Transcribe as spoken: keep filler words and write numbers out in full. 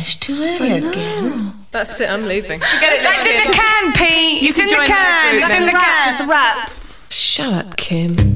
finished too early again. That's it, I'm leaving. Forget it, That's in the can, Pete. It's in the can. It's in the can. It's a wrap. Shut up, Kim.